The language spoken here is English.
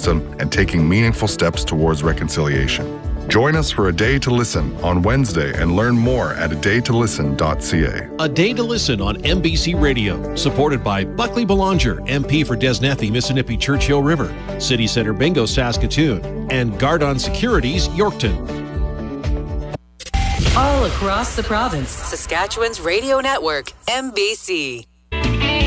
system and taking meaningful steps towards reconciliation. Join us for A Day to Listen on Wednesday and learn more at adaytolisten.ca. A Day to Listen on MBC Radio, supported by Buckley Belanger, MP for Desnethy, Mississippi Churchill River, City Center Bingo, Saskatoon, and Gardon Securities, Yorkton. All across the province, Saskatchewan's radio network, MBC.